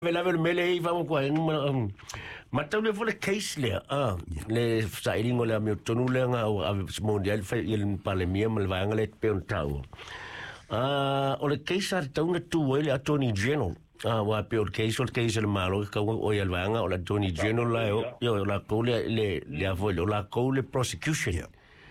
Vela mele I vamos kwa matau le fole case le le sailing le mi tonu le nga mondial fa il palemia mal vanga le pe un tau o le case ar tau na tu le attorney general wa pe o case le malo ka o il vanga o la attorney general la yo la ko le avolo la ko le prosecution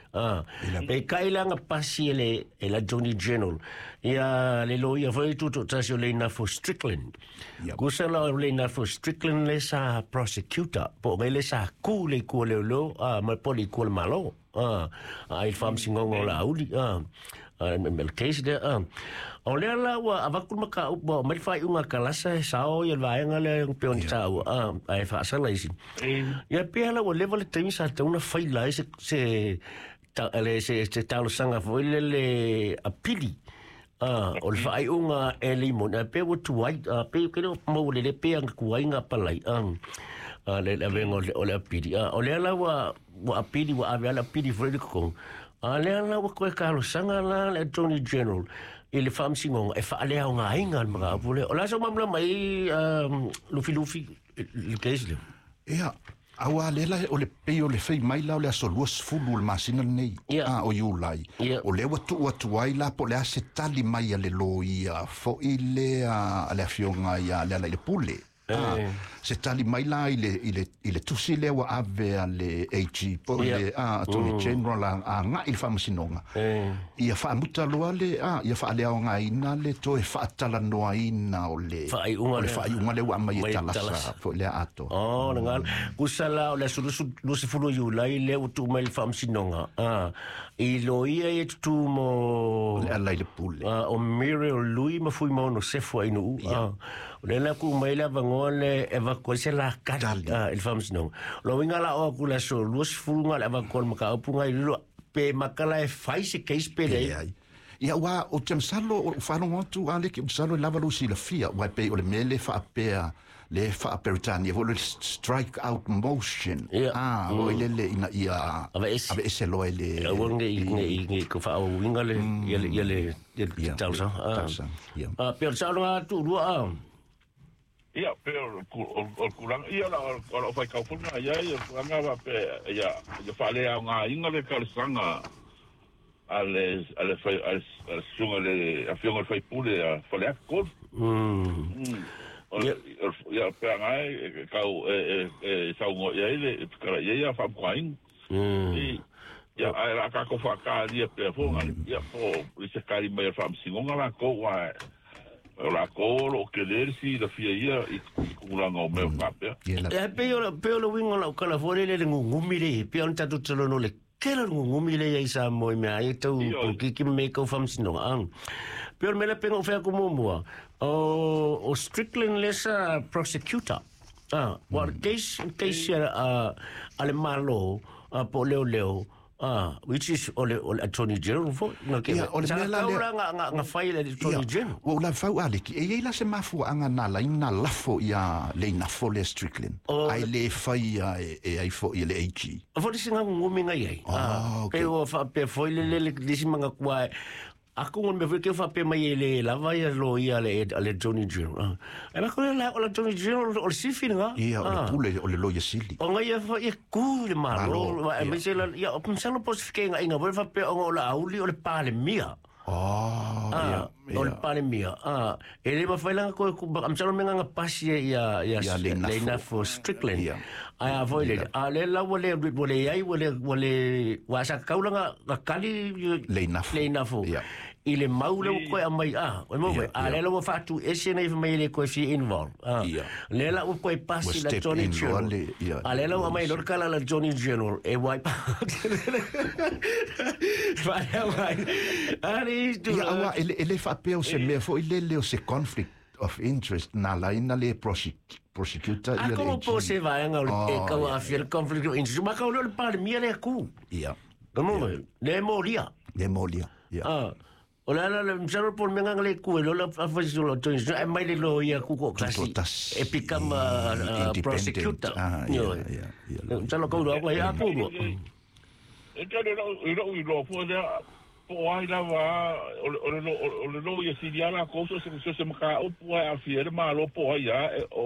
pe kailanga pasi le attorney general ia le lawyer foi tutto tasio le na for Strickland kusala le na for Strickland le sa prosecutor po le sa ku le lo ma poli ku malo ai fam singongo la uli mel case de o le la wa avakul maka bo mai fai unga kalasa sao ia vaenga le peon tau ai fa sala isi ia pe la o level temi sa tuna fai la se se tau sanga foi le apili o le fai unga eli mon pe wo tuai pe ke mo le pe ang kuai nga palai le vengo o le apili o le la wa apili wa ave la apili foi ko le la wa ko ka sanga la le attorney general ele fam singong e fa le nga inga mga pule o la so mamla mai lufi le case le awa lela o le peo le fei mai la o le asoluas fulu le masina nei o iulai o le watu ai la po le ase tali mai a le loia fo ile a le afionga ia le pule se tali mai la ile tusi le wa ave a le AG po le attorney general a nga il famasinonga ia fa muta loa le ia fa le nga ina le to e fa tala noa ina o le fa unga le wa mai talasa po le ato ngal kusala o le sulu se fulu yu la ile o tu mai famasinonga i lo ia e tu mo le ala le pule o mire o lui ma fui mo no se foi no le la ku mai la vangole ko se la kali il fams no lo winga la o kula so los fulunga la ko maka punga lo pe makala e fai se case pele ia wa o temsalo o fa no tu ale ke salo lava lo si la fia wa pe o le mele fa apea le fa apertania vo le strike out motion o le ina ia ave ese lo ele wonge i ko fa o winga le ele tausa pe salo tu ia pe o kurang ia la o fai kau funga ia kuranga va pe ia fa le nga inga le kalsanga ale fai al sunga le afionga fai pule fa le ko ia pe nga kau sa ngo ia le kala ia fa kwain ia ala ka ko fa ka ia pe fonga ia po se kali mai fa singonga la ko wa la colo che lersi la fia ia I kulanga o me papia pe lo wingo la kala fore le ngumile pe on tatu tolo no le kela ngumile ia sa mo me ai tu ki me ko fam sino pe me la pengo fa ko mo o Strickland lesa prosecutor what case ale malo po leo which is ole attorney general for no ke ole nga file attorney general o la fa ale ki e la se mafu anga na la ina la fo ya le na fo le Strickland ai le fa ya e ai fo le AG fo disinga ngumi nga ye pe o fa pe fo le disimanga kwa aku ngon me ke fa pe mai le la va ya lo ya le attorney general e ba ko la attorney general o sifi nga o le lo ya sili o nga ya fa e ku le malo e me se la ya o pensalo posifike nga inga vol fa pe o la auli o le pale mia o le pale mia e le ba fa la ko am salo me nga pasi ya le na for Strickland ai avoid ale la wole ai wole wa sa kaula nga kali le na fo ile maule ko mai o mo ale lo fa tu ese nei mai le ko si involve le la ko passi la Johnny General ale lo mai lo kala la Johnny General e wipe vai ali tu ele fa pe o se me fo ile o se conflict of interest na la ina le prosecutor ia como pose vai nga e ka a fiel conflict of interest ma ka lo par mi le ku como le moria o la msalo por menga le ku lo la fa so lo to e mai le lo ia ku ko classic e become prosecutor msalo ko lo ko ia ku e ka lo po po ai la va o lo ia si dia la cosa se maka o po ai a fiel ma lo po ai